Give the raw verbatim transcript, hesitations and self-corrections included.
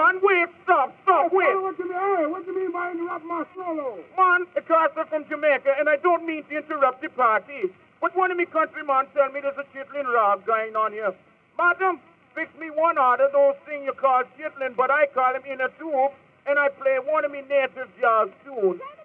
man, wait, stop, stop, Hey, wait. fella, what you mean? Hey, what you mean by interrupt my solo? Man, it's Arthur from Jamaica, and I don't mean to interrupt the party. But one of me countrymen tell me there's a chitlin rag going on here. Madam, fix me one order, those things you call chitlin, but I call them in a tube, and I play one of me native jazz tunes.